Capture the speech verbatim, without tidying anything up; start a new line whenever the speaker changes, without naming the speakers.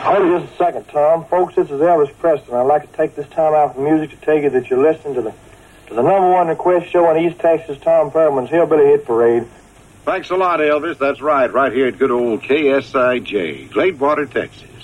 Hold it just a second, Tom. Folks, this is Elvis Preston. I'd like to take this time out from music to tell you that you're listening to the to the number one request show on East Texas, Tom Perman's Hillbilly Hit Parade.
Thanks a lot, Elvis. That's right, right here at good old K S I J, Gladewater, Texas.